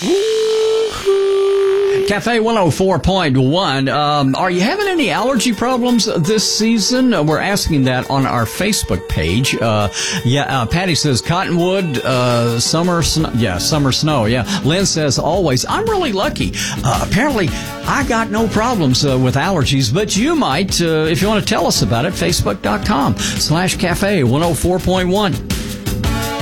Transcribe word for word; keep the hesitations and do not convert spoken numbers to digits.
Cafe one oh four point one. Um, are you having any allergy problems this season? Uh, we're asking that on our Facebook page. Uh, yeah, uh, Patty says cottonwood, uh, summer snow. Yeah, summer snow. Yeah. Lynn says always. I'm really lucky. Uh, apparently, I got no problems uh, with allergies, but you might uh, if you want to tell us about it. Facebook.com slash Cafe one oh four point one.